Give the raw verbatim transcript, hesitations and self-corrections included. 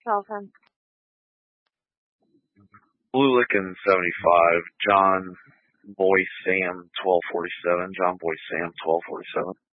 Telephone. Blue Lickin seventy-five, John Boy Sam twelve forty-seven, John Boy Sam twelve forty-seven.